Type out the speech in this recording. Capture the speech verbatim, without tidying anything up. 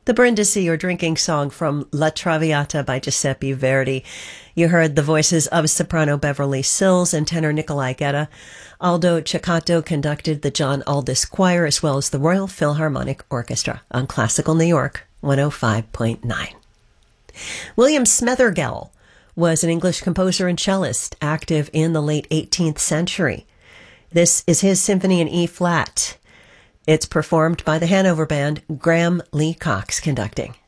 The Brindisi, or drinking song from La Traviata by Giuseppe Verdi. You heard the voices of soprano Beverly Sills and tenor Nikolai Gedda. Aldo Ceccato conducted the John Aldous Choir as well as the Royal Philharmonic Orchestra on Classical New York one oh five point nine. William Smethurgell was an English composer and cellist active in the late eighteenth century. This is his symphony in E-flat. It's performed by the Hanover Band, Graham Lee Cox conducting.